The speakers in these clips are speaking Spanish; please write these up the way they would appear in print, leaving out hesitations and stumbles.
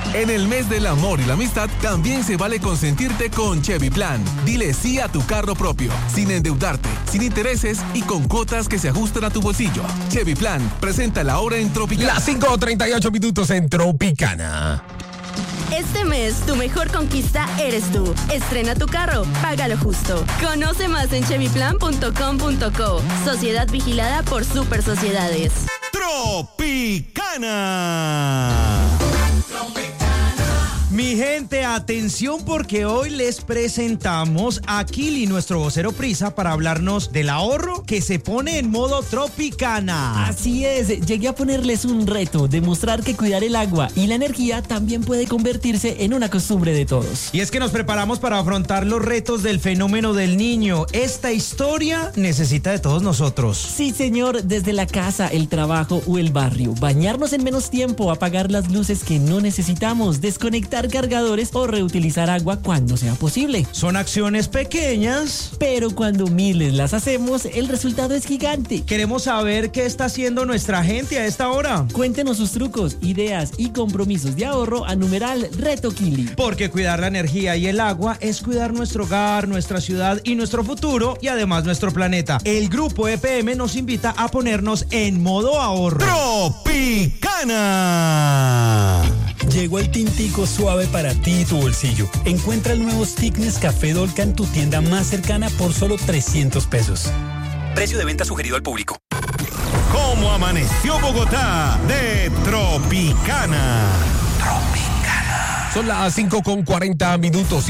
En el mes del amor y la amistad, también se vale consentirte con Chevy Plan. Dile sí a tu carro propio, sin endeudarte, sin intereses y con cuotas que se ajustan a tu bolsillo. Chevy Plan, presenta la hora en Tropicana. Las 5:38 minutos en Tropicana. Este mes, tu mejor conquista eres tú. Estrena tu carro, págalo justo. Conoce más en chevyplan.com.co. Sociedad vigilada por Super Sociedades. Tropicana. Mi gente, atención porque hoy les presentamos a Kili, nuestro vocero prisa, para hablarnos del ahorro que se pone en modo Tropicana. Así es, llegué a ponerles un reto, demostrar que cuidar el agua y la energía también puede convertirse en una costumbre de todos. Y es que nos preparamos para afrontar los retos del fenómeno del niño. Esta historia necesita de todos nosotros. Sí, señor, desde la casa, el trabajo o el barrio. Bañarnos en menos tiempo, apagar las luces que no necesitamos, desconectar cargadores o reutilizar agua cuando sea posible. Son acciones pequeñas, pero cuando miles las hacemos, el resultado es gigante. Queremos saber qué está haciendo nuestra gente a esta hora. Cuéntenos sus trucos, ideas y compromisos de ahorro a numeral Reto Kili. Porque cuidar la energía y el agua es cuidar nuestro hogar, nuestra ciudad y nuestro futuro, y además nuestro planeta. El grupo EPM nos invita a ponernos en modo ahorro. Tropicana. Llegó el tintico suave para ti y tu bolsillo. Encuentra el nuevo Stick Nescafé Dolca en tu tienda más cercana por solo 300 pesos. Precio de venta sugerido al público. ¿Cómo amaneció Bogotá de Tropicana? Son las 5:40 minutos,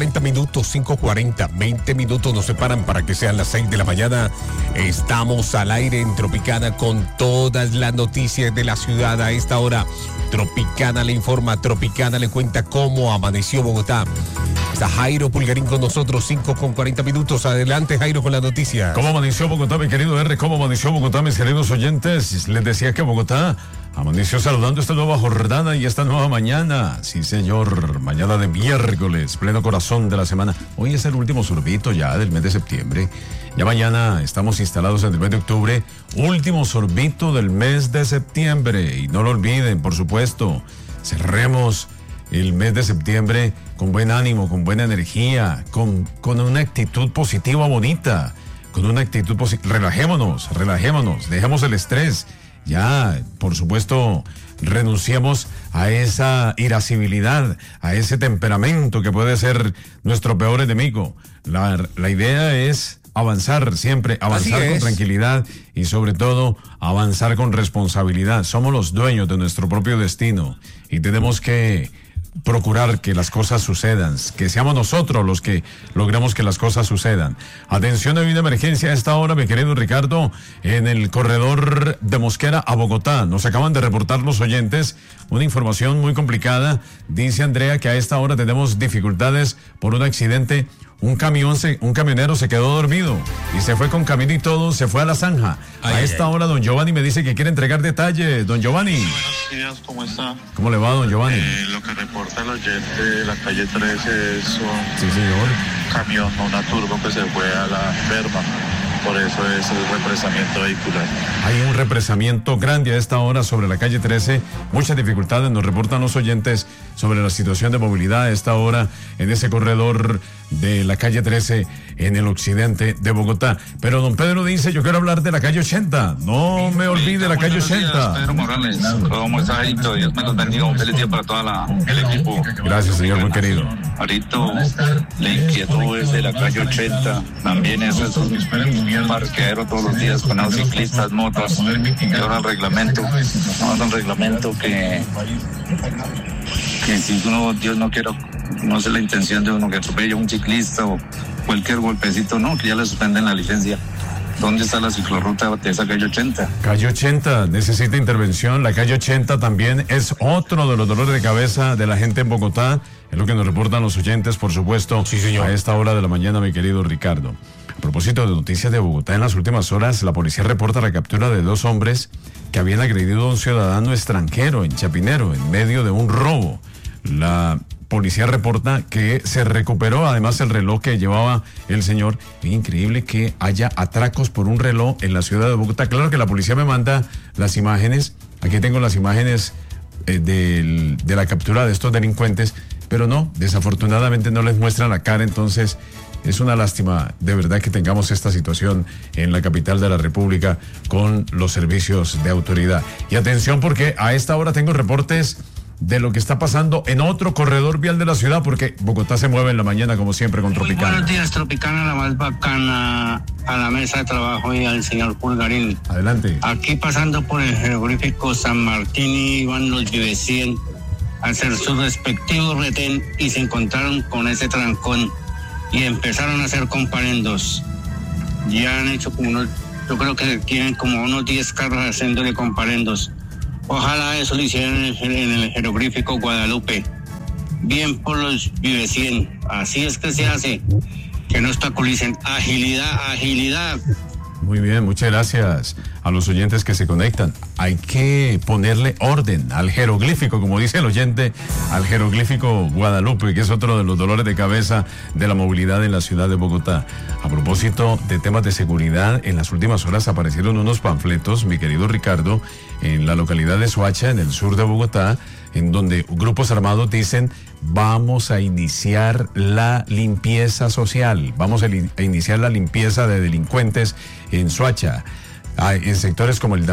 5:40, 20 minutos nos separan para que sean las 6 de la mañana. Estamos al aire en Tropicana con todas las noticias de la ciudad a esta hora. Tropicana le informa, Tropicana le cuenta cómo amaneció Bogotá. Está Jairo Pulgarín con nosotros, 5:40 minutos. Adelante, Jairo, con la noticia. ¿Cómo amaneció Bogotá, mi querido R? ¿Cómo amaneció Bogotá, mis queridos oyentes? Les decía que Bogotá amaneció saludando esta nueva jornada y esta nueva mañana. Sí, señor, mañana de miércoles, pleno corazón de la semana. Hoy es el último sorbito ya del mes de septiembre. Ya mañana estamos instalados en el mes de octubre. Último sorbito del mes de septiembre. Y no lo olviden, por supuesto, cerremos el mes de septiembre con buen ánimo, con buena energía, con una actitud positiva, bonita, con una actitud positiva. Relajémonos, dejemos el estrés. Ya, por supuesto, renunciemos a esa irascibilidad, a ese temperamento que puede ser nuestro peor enemigo. La idea es avanzar siempre, avanzar con tranquilidad y sobre todo avanzar con responsabilidad. Somos los dueños de nuestro propio destino y tenemos que procurar que las cosas sucedan, que seamos nosotros los que logremos que las cosas sucedan. Atención, hay una emergencia a esta hora, mi querido Ricardo, en el corredor de Mosquera a Bogotá. Nos acaban de reportar los oyentes una información muy complicada. Dice Andrea que a esta hora tenemos dificultades por un accidente. Un camionero se quedó dormido y se fue con camino y todo, se fue a la zanja. A esta hora don Giovanni me dice que quiere entregar detalles. Don Giovanni. Buenos días, ¿cómo está? ¿Cómo le va, don Giovanni? Lo que reporta el oyente de la calle 13 es sí, señor. Un camión, una turbo que se fue a la enferma. Por eso es el represamiento vehicular. Hay un represamiento grande a esta hora sobre la calle 13. Muchas dificultades nos reportan los oyentes sobre la situación de movilidad a esta hora en ese corredor de la calle 13 en el occidente de Bogotá. Pero don Pedro dice, yo quiero hablar de la calle 80. No me olvide la calle 80. Días, Pedro Morales, ¿cómo está, Arito? Dios me los bendiga. Un feliz día para todo el equipo. Gracias, señor, muy querido. Arito, la inquietud es de la calle 80. También eso es un parqueadero todos los días con los ciclistas, motos. Y ahora el reglamento. Ahora el reglamento que si uno, Dios no quiera, no es la intención de uno que atropelle a un ciclista o cualquier golpecito, no, que ya le suspenden la licencia. ¿Dónde está la ciclorruta de esa calle 80? Calle 80 necesita intervención. La calle 80 también es otro de los dolores de cabeza de la gente en Bogotá. Es lo que nos reportan los oyentes, por supuesto, sí, señor, a esta hora de la mañana, mi querido Ricardo. A propósito de noticias de Bogotá, en las últimas horas, la policía reporta la captura de 2 hombres que habían agredido a un ciudadano extranjero en Chapinero, en medio de un robo. La policía reporta que se recuperó además el reloj que llevaba el señor. Es increíble que haya atracos por un reloj en la ciudad de Bogotá. Claro que la policía me manda las imágenes. Aquí tengo las imágenes de la captura de estos delincuentes, pero no, desafortunadamente no les muestran la cara. Entonces es una lástima de verdad que tengamos esta situación en la capital de la República con los servicios de autoridad. Y atención, porque a esta hora tengo reportes de lo que está pasando en otro corredor vial de la ciudad, porque Bogotá se mueve en la mañana como siempre con Tropicana. Buenos días, Tropicana, la más bacana, a la mesa de trabajo y al señor Pulgarín. Adelante. Aquí pasando por el jeroglífico San Martín iban los Vivecien a hacer su respectivo retén y se encontraron con ese trancón y empezaron a hacer comparendos. Ya han hecho como unos, yo creo que tienen como unos 10 carros haciéndole comparendos. Ojalá eso lo hicieran en el jeroglífico Guadalupe. Bien por los Vivecien. Así es que se hace. Que no obstaculicen. Agilidad. Muy bien, muchas gracias a los oyentes que se conectan. Hay que ponerle orden al jeroglífico, como dice el oyente, al jeroglífico Guadalupe, que es otro de los dolores de cabeza de la movilidad en la ciudad de Bogotá. A propósito de temas de seguridad, en las últimas horas aparecieron unos panfletos, mi querido Ricardo, en la localidad de Soacha, en el sur de Bogotá, en donde grupos armados dicen: vamos a iniciar la limpieza social, vamos a iniciar la limpieza de delincuentes en Soacha, en sectores como el